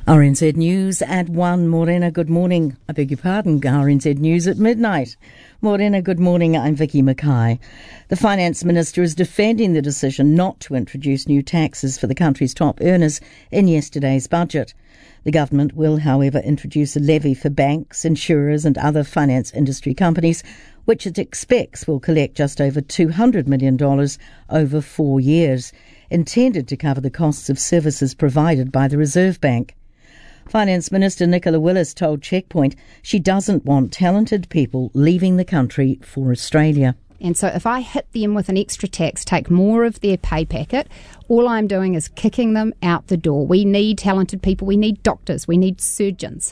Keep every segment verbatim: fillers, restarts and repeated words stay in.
R N Z News at one. Morena, good morning. I beg your pardon, R N Z News at midnight. Morena, good morning. I'm Vicky Mackay. The Finance Minister is defending the decision not to introduce new taxes for the country's top earners in yesterday's budget. The government will, however, introduce a levy for banks, insurers and other finance industry companies, which it expects will collect just over two hundred million dollars over four years, intended to cover the costs of services provided by the Reserve Bank. Finance Minister Nicola Willis told Checkpoint she doesn't want talented people leaving the country for Australia. And so if I hit them with an extra tax, take more of their pay packet, all I'm doing is kicking them out the door. We need talented people. We need doctors. We need surgeons.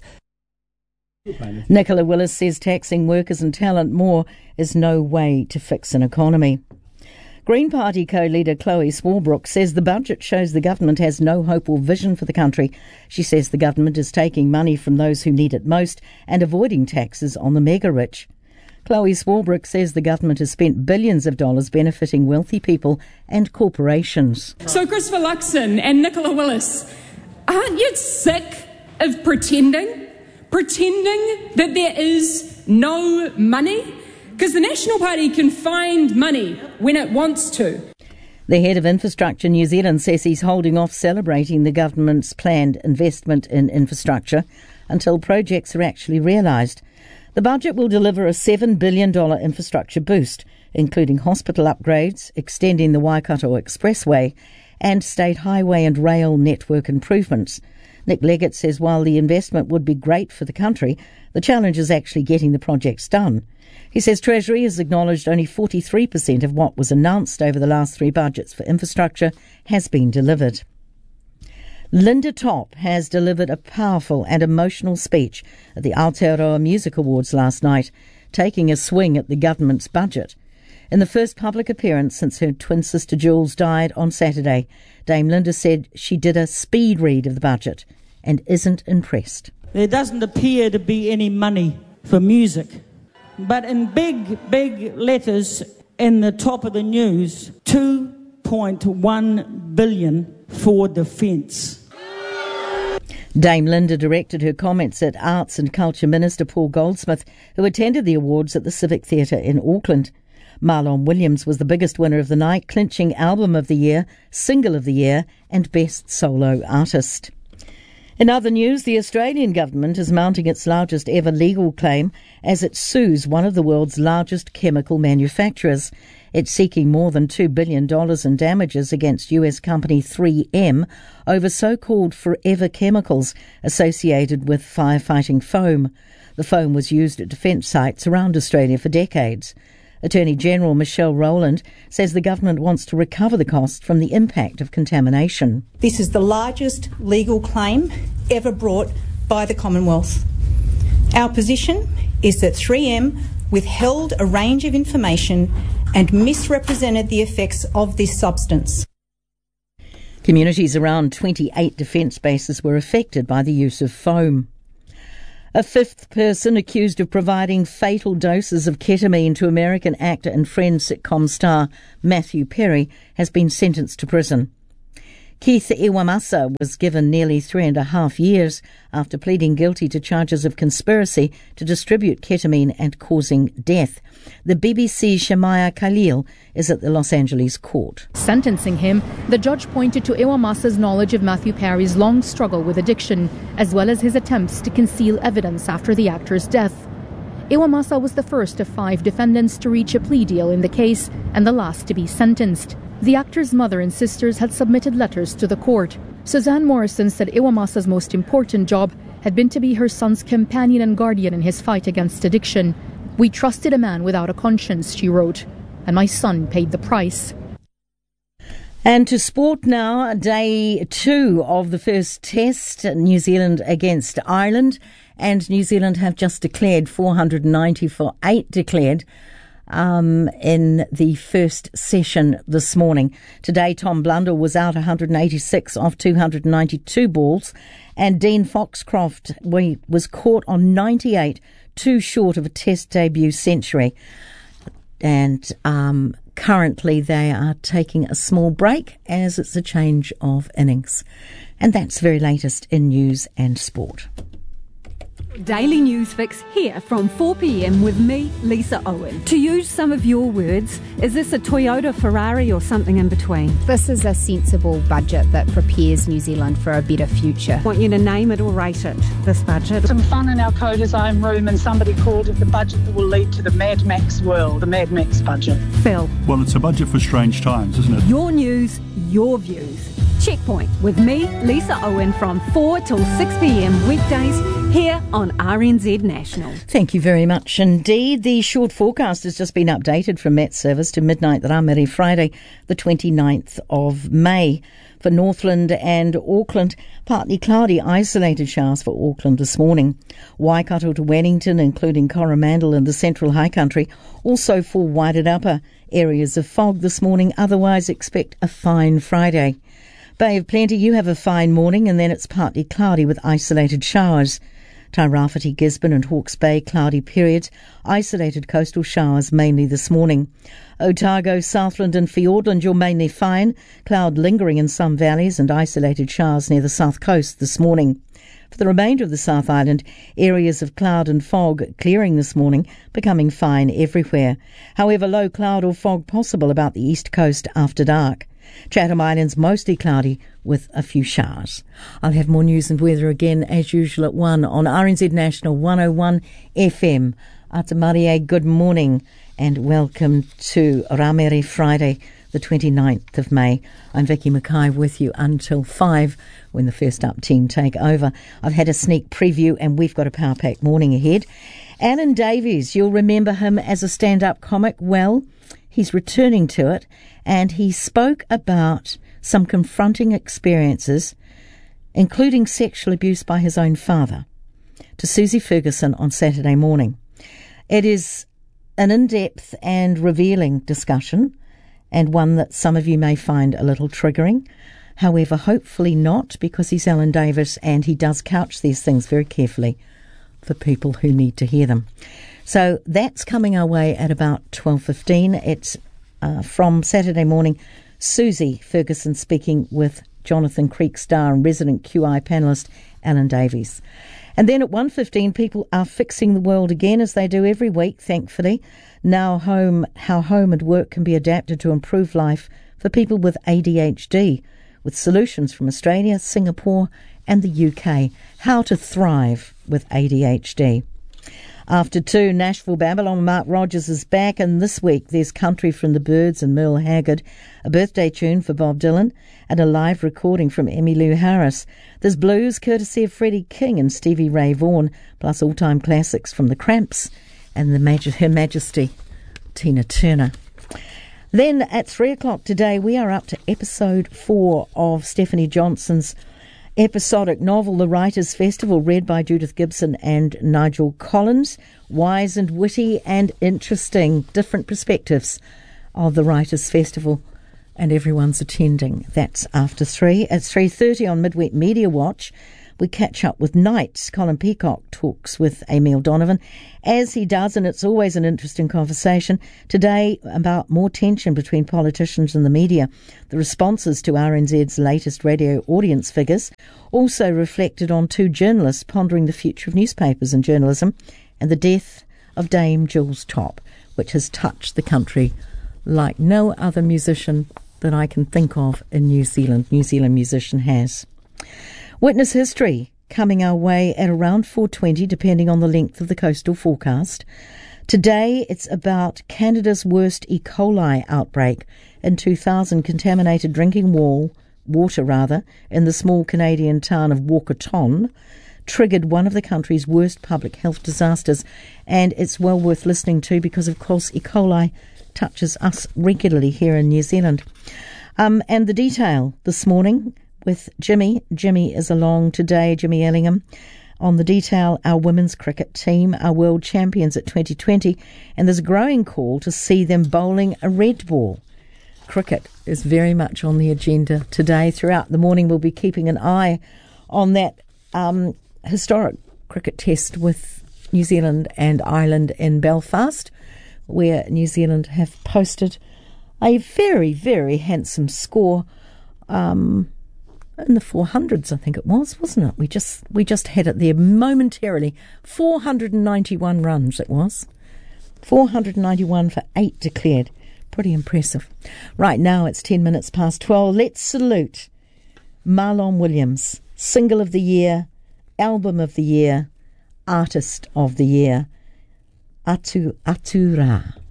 Nicola Willis says taxing workers and talent more is no way to fix an economy. Green Party co-leader Chloe Swarbrick says the budget shows the government has no hope or vision for the country. She says the government is taking money from those who need it most and avoiding taxes on the mega-rich. Chloe Swarbrick says the government has spent billions of dollars benefiting wealthy people and corporations. So Christopher Luxon and Nicola Willis, aren't you sick of pretending? Pretending that there is no money? Because the National Party can find money when it wants to. The head of Infrastructure New Zealand says he's holding off celebrating the government's planned investment in infrastructure until projects are actually realised. The budget will deliver a seven billion dollars infrastructure boost, including hospital upgrades, extending the Waikato Expressway, and state highway and rail network improvements. Nick Leggett says while the investment would be great for the country, the challenge is actually getting the projects done. He says Treasury has acknowledged only forty-three percent of what was announced over the last three budgets for infrastructure has been delivered. Linda Topp has delivered a powerful and emotional speech at the Aotearoa Music Awards last night, taking a swing at the government's budget. In the first public appearance since her twin sister Jules died on Saturday, Dame Linda said she did a speed read of the budget and isn't impressed. There doesn't appear to be any money for music. But in big, big letters in the top of the news, two point one billion dollars for defence. Dame Linda directed her comments at Arts and Culture Minister Paul Goldsmith, who attended the awards at the Civic Theatre in Auckland. Marlon Williams was the biggest winner of the night, clinching Album of the Year, Single of the Year and Best Solo Artist. In other news, the Australian government is mounting its largest ever legal claim as it sues one of the world's largest chemical manufacturers. It's seeking more than two billion dollars in damages against U S company three M over so-called forever chemicals associated with firefighting foam. The foam was used at defence sites around Australia for decades. Attorney General Michelle Rowland says the government wants to recover the cost from the impact of contamination. This is the largest legal claim ever brought by the Commonwealth. Our position is that three M withheld a range of information and misrepresented the effects of this substance. Communities around twenty-eight defence bases were affected by the use of foam. A fifth person accused of providing fatal doses of ketamine to American actor and Friends sitcom star Matthew Perry has been sentenced to prison. Keith Iwamasa was given nearly three and a half years after pleading guilty to charges of conspiracy to distribute ketamine and causing death. The B B C's Shamaya Khalil is at the Los Angeles court. Sentencing him, the judge pointed to Iwamasa's knowledge of Matthew Perry's long struggle with addiction, as well as his attempts to conceal evidence after the actor's death. Iwamasa was the first of five defendants to reach a plea deal in the case and the last to be sentenced. The actor's mother and sisters had submitted letters to the court. Suzanne Morrison said Iwamasa's most important job had been to be her son's companion and guardian in his fight against addiction. "We trusted a man without a conscience," she wrote, "and my son paid the price." And to sport now, day two of the first test, New Zealand against Ireland. And New Zealand have just declared four hundred ninety for eight declared um, in the first session this morning. Today, Tom Blundell was out one hundred eighty-six off two hundred ninety-two balls, and Dean Foxcroft was caught on ninety-eight, too short of a test debut century. And um, currently they are taking a small break as it's a change of innings. And that's the very latest in news and sport. Daily News Fix here from four p.m. with me, Lisa Owen. To use some of your words, is this a Toyota, Ferrari or something in between? This is a sensible budget that prepares New Zealand for a better future. I want you to name it or rate it, this budget. Some fun in our co-design room, and somebody called it the budget that will lead to the Mad Max world, the Mad Max budget. Phil. Well, it's a budget for strange times, isn't it? Your news, your views. Checkpoint with me, Lisa Owen, from four till six p.m. weekdays here on R N Z National. Thank you very much indeed. The short forecast has just been updated from Met Service to midnight Ramere Friday, the twenty-ninth of May. For Northland and Auckland, partly cloudy, isolated showers for Auckland this morning. Waikato to Wellington, including Coromandel and the Central High Country, also for Wairarapa. Areas of fog this morning, otherwise expect a fine Friday. Bay of Plenty, you have a fine morning, and then it's partly cloudy with isolated showers. Tairāwhiti, Gisborne and Hawke's Bay, cloudy periods, isolated coastal showers mainly this morning. Otago, Southland and Fiordland, you're mainly fine, cloud lingering in some valleys and isolated showers near the south coast this morning. For the remainder of the South Island, areas of cloud and fog clearing this morning, becoming fine everywhere. However, low cloud or fog possible about the east coast after dark. Chatham Islands mostly cloudy with a few showers. I'll have more news and weather again as usual at one on R N Z National one oh one F M. Ata Marie, good morning and welcome to Ramere Friday, the twenty-ninth of May. I'm Vicky Mackay with you until five when the First Up team take over. I've had a sneak preview and we've got a power pack morning ahead. Alan Davies, you'll remember him as a stand-up comic. Well, he's returning to it, and he spoke about some confronting experiences, including sexual abuse by his own father, to Susie Ferguson on Saturday morning. It is an in-depth and revealing discussion, and one that some of you may find a little triggering. However, hopefully not, because he's Alan Davis and he does couch these things very carefully for people who need to hear them. So that's coming our way at about twelve fifteen. It's uh, from Saturday morning. Susie Ferguson speaking with Jonathan Creekstar and resident Q I panellist Alan Davies. And then at one fifteen, people are fixing the world again, as they do every week, thankfully. Now home, how home and work can be adapted to improve life for people with A D H D, with solutions from Australia, Singapore and the U K. How to thrive with A D H D. After two, Nashville Babylon, Mark Rogers is back, and this week there's Country from the Byrds and Merle Haggard, a birthday tune for Bob Dylan, and a live recording from Emmylou Harris. There's blues courtesy of Freddie King and Stevie Ray Vaughan, plus all-time classics from the Cramps and the Maj- Her Majesty Tina Turner. Then at three o'clock today, we are up to episode four of Stephanie Johnson's episodic novel, The Writers' Festival, read by Judith Gibson and Nigel Collins. Wise and witty and interesting, different perspectives of the Writers' Festival, and everyone's attending. That's after three. At three thirty on Midweek Media Watch, we catch up with Knights. Colin Peacock talks with Emil Donovan, as he does, and it's always an interesting conversation. Today, about more tension between politicians and the media. The responses to R N Z's latest radio audience figures also reflected on two journalists pondering the future of newspapers and journalism, and the death of Dame Jules Topp, which has touched the country like no other musician that I can think of in New Zealand. New Zealand musician has. Witness history coming our way at around four twenty, depending on the length of the coastal forecast. Today, it's about Canada's worst E. coli outbreak in two thousand. Contaminated drinking wall, water rather, in the small Canadian town of Walkerton triggered one of the country's worst public health disasters, and it's well worth listening to because, of course, E. coli touches us regularly here in New Zealand. Um, and the detail this morning with Jimmy. Jimmy is along today, Jimmy Ellingham, on the detail. Our women's cricket team are world champions at twenty twenty, and there's a growing call to see them bowling a red ball. Cricket is very much on the agenda today. Throughout the morning, we'll be keeping an eye on that um, historic cricket test with New Zealand and Ireland in Belfast, where New Zealand have posted a very, very handsome score. Um... in the four hundreds, I think it was, wasn't it? We just we just had it there momentarily. four hundred ninety-one runs it was. four hundred ninety-one for eight declared. Pretty impressive. Right now it's ten minutes past twelve. Let's salute Marlon Williams, Single of the Year, Album of the Year, Artist of the Year, Atu Atura.